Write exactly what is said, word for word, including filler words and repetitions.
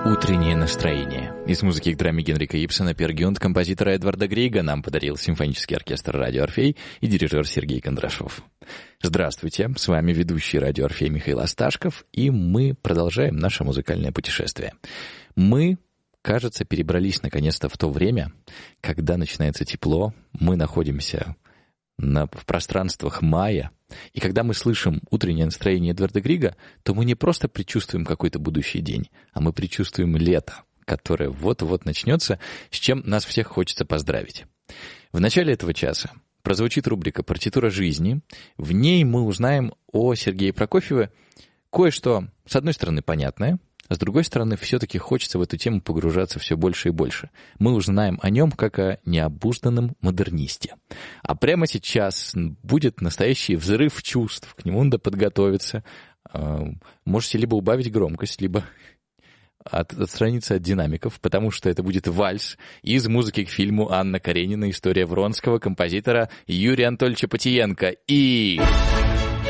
Утреннее настроение. Из музыки к драме Генрика Ибсена «Пер-Гюнд» композитора Эдварда Грига нам подарил симфонический оркестр «Радио Орфей» и дирижер Сергей Кондрашов. Здравствуйте, с вами ведущий «Радио Орфей» Михаил Асташков, и мы продолжаем наше музыкальное путешествие. Мы, кажется, перебрались наконец-то в то время, когда начинается тепло, мы находимся на, в пространствах мая, и когда мы слышим утреннее настроение Эдварда Грига, то мы не просто предчувствуем какой-то будущий день, а мы предчувствуем лето, которое вот-вот начнется, с чем нас всех хочется поздравить. В начале этого часа прозвучит рубрика «Партитура жизни». В ней мы узнаем о Сергее Прокофьеве кое-что, с одной стороны, понятное, а с другой стороны, все-таки хочется в эту тему погружаться все больше и больше. Мы узнаем о нем как о необузданном модернисте. А прямо сейчас будет настоящий взрыв чувств. К нему надо подготовиться. Можете либо убавить громкость, либо от, отстраниться от динамиков, потому что это будет вальс из музыки к фильму «Анна Каренина. История Вронского» композитора Юрия Анатольевича Потиенко. И...